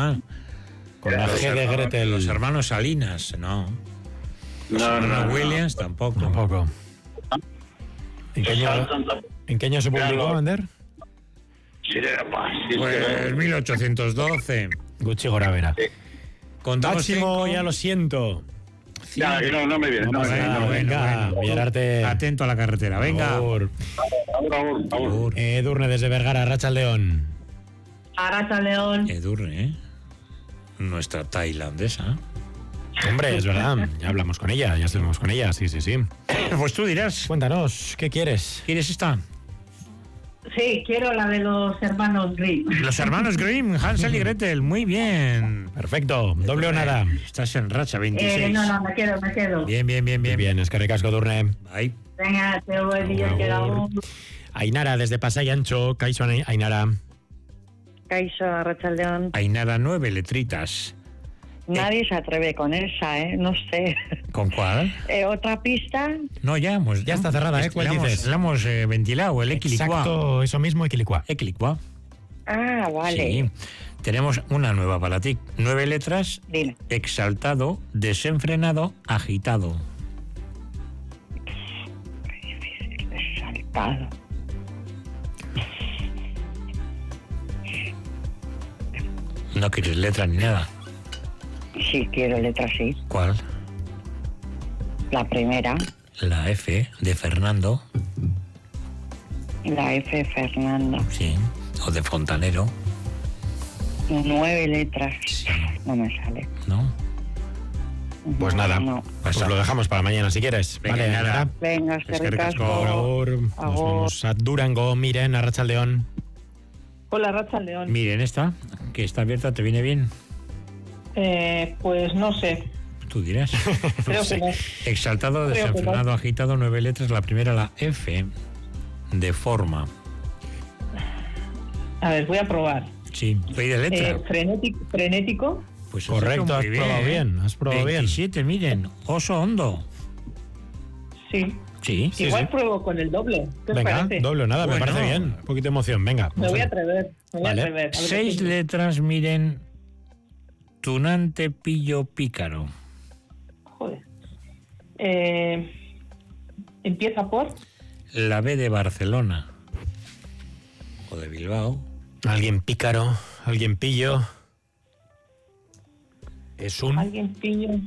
Ah, Con la G de Gretel. los hermanos Salinas, no. Los hermanos Williams tampoco. Tampoco. ¿En qué año se publicó, Ander? Pues 1812. Gucci Goravera. Contamos Máximo, 5. ya lo siento. Ya, no me viene. No pasa nada, Bueno, venga, bueno. Villararte. Atento a la carretera, venga. Agur. Agur. Edurne desde Vergara, Arratsaldeon. Arratsaldeon. Edurne, ¿eh? Nuestra tailandesa. Hombre, es verdad, ya hablamos con ella, ya estuvimos con ella, sí. Pues tú dirás. Cuéntanos, ¿qué quieres? ¿Quieres esta? Sí, quiero la de los hermanos Grimm. Los hermanos Grimm, Hansel y Gretel, muy bien. Perfecto, doble o nada. Estás en racha, 26. No, me quedo. Bien. Bien, es que recasco, Edurne. Ahí. Venga, te voy a decir que Agur. Ainara desde Pasai Ancho, Kaixo Ainara. Kaixo, Arratsaldeon. Ainara, 9 letritas. Nadie se atreve con esa, no sé. ¿Con cuál? ¿Otra pista? No, ya está cerrada, ¿eh? ¿Cuál dices? La hemos ventilado, el Equilicua. Exacto, eso mismo, Equilicua. Equilicua. Ah, vale. Sí. Tenemos una nueva para ti. 9 letras. Dime. Exaltado, desenfrenado, agitado. Exaltado. No quieres letra ni nada. Sí, quiero letra sí. ¿Cuál? La primera, La F de Fernando. la F, Fernando. Sí. O de Fontanero. 9 letras. Sí. No me sale. ¿No? Pues nada, No. pues lo dejamos para mañana si quieres. Venga, Vale, nada. Ainara. Venga, Es que Por ricasco. favor, nos vamos a Durango, Miren, Arratsaldeon. Hola, Arratsaldeon. Miren esta, que está abierta, ¿te viene bien? Pues no sé. Tú dirás. Creo que no. Exaltado, Creo que desenfrenado, agitado, 9 letras. La primera, la F de forma. A ver, voy a probar. Sí. ¿Pide letra? Frenético. Pues Correcto, has probado bien, has probado bien. 27, miren. Oso hondo. Sí. Sí. Igual pruebo con el doble. ¿Qué os Venga, parece? doble o nada, me Bueno. parece bien. Un poquito de emoción, venga. Me voy a atrever. Vale. A ver 6 qué- letras, miren. Tunante, pillo, pícaro. Joder. Empieza por. La B de Barcelona. O de Bilbao. Alguien pícaro, alguien pillo. Es un... Alguien pillo.